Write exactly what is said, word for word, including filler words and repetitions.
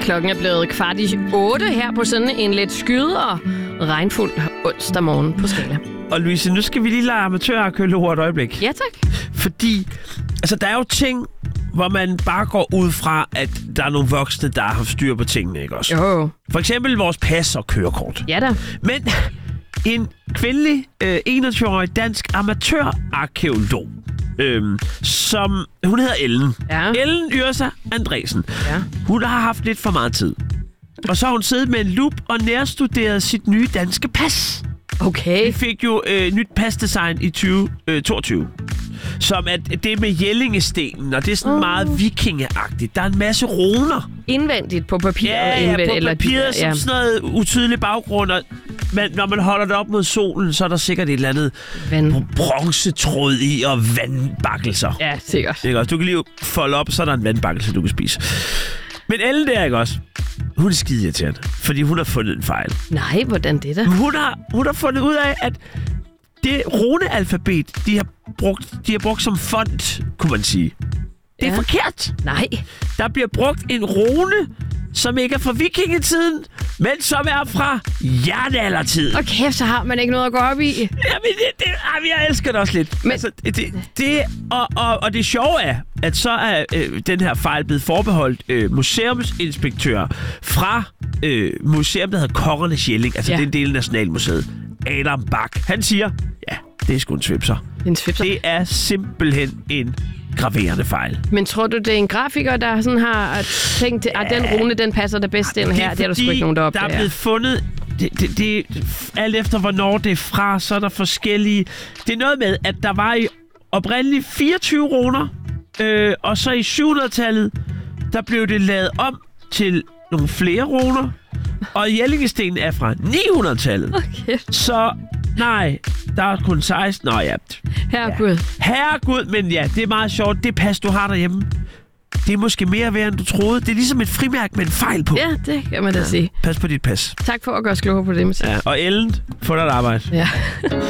Klokken er blevet kvart i otte her på sådan en lidt skyet og regnfuld onsdag morgen på Skala. Og Louise, nu skal vi lige lade amatørarkæologer et øjeblik. Ja, tak. Fordi altså, der er jo ting, hvor man bare går ud fra, at der er nogle voksne, der har styr på tingene, ikke også? Jo. For eksempel vores pas og kørekort. Ja da. Men en kvindelig øh, enogtyve-årig dansk amatørarkæolog, Øhm, som hun hedder Ellen. Ja. Ellen Yrsa Andresen. Ja. Hun har haft lidt for meget tid. Og så har hun siddet med en lup og nærstuderet sit nye danske pas. Okay. Vi fik jo øh, nyt pasdesign i tyve toogtyve. Som at det med Jellingestenen, og det er sådan uh. meget vikingeagtigt. Der er en masse runer. Indvendigt på papiret. Ja, ja indvendigt, på eller papiret de, som ja. sådan noget utydelig baggrund. Og man, når man holder det op mod solen, så er der sikkert et eller andet Vand. bronzetråd i og vandbakkelser. Ja, sikkert. Ikke også? Du kan lige folde op, så er der en vandbakkelse, du kan spise. Men Ellen der, ikke også? Hun er skide irriterende, fordi hun har fundet en fejl. Nej, hvordan det da? Hun har, hun har fundet ud af, at det runealfabet, de har brugt, de har brugt som font, kunne man sige. Det er Ja. forkert. Nej. Der Der bliver brugt en rune, som ikke er fra vikingetiden, men som er fra jernaldertiden. Og kæft, så har man ikke noget at gå op i. Jamen, det, det, jamen, jeg elsker det også lidt. Men- Altså, det, det, og, og, og det sjove er, at så er øh, den her fejl blevet forbeholdt øh, museumsinspektør fra øh, museum, der hedder Kongernes Jelling. Altså, Ja. det er en del af Nationalmuseet. Adam Bak. Han siger, ja, det er sgu en svipser. En svipser. Det er simpelthen en graverende fejl. Men tror du, det er en grafiker, der sådan har tænkt, at den rune, den passer da bedst ind her? Det er der sgu ikke nogen, der der opdager. er blevet fundet... Det, det, det, alt efter, hvornår det er fra, så er der forskellige... Det er noget med, at der var i oprindeligt fireogtyve runer, øh, og så i syv hundrede-tallet, der blev det lavet om til nogle flere runer, og Jellingestenen er fra ni hundrede-tallet. Okay. Så nej, der er kun seksten. Nå ja. Herregud. Herregud, men ja, det er meget sjovt. Det pas, du har derhjemme, det er måske mere værd, end du troede. Det er ligesom et frimærke med en fejl på. Ja, det kan man da sige. Pas på dit pas. Tak for at gøre os klogere på det, Mathias. Ja, og Ellen, få dig et arbejde. Ja.